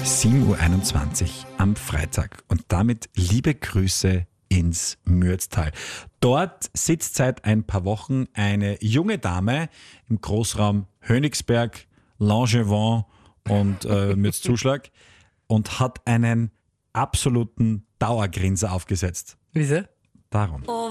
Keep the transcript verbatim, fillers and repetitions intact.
sieben Uhr einundzwanzig am Freitag und damit liebe Grüße ins Mürztal. Dort sitzt seit ein paar Wochen eine junge Dame im Großraum Hönigsberg, Langevin und äh, Mürzzuschlag und hat einen absoluten Dauergrinser aufgesetzt. Wieso? Darum.